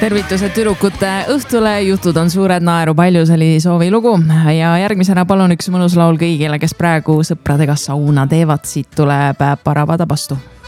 Tervitused tüdrukute õhtule, jutud on suured, naeru palju, see oli soovilugu. Ja järgmisena palun üks mõnus laul kõigile, kes praegu sõpradega sauna teevad. Siit tuleb Parabada Pastu.